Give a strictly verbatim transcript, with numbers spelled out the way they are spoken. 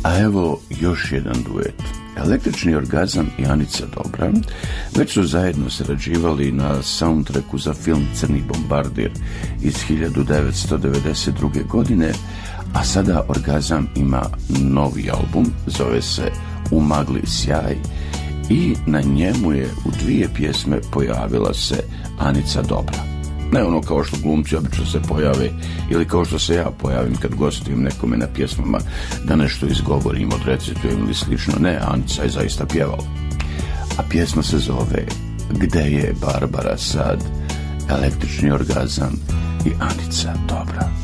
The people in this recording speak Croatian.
A evo još jedan duet. Električni orgazam i Anica Dobra već su zajedno sarađivali na soundtracku za film Crni bombardir iz hiljadu devetsto devedeset druge. godine, a sada Orgazam ima novi album, zove se U magli sjaj, i na njemu je u dvije pjesme pojavila se Anica Dobra. Ne ono kao što glumci obično se pojave ili kao što se ja pojavim kad gostujem nekome na pjesmama da nešto izgovorim, odrecitujem ili slično. Ne, Anica je zaista pjevala. A pjesma se zove Gde je Barbara sad? Električni orgazam i Anica Dobra.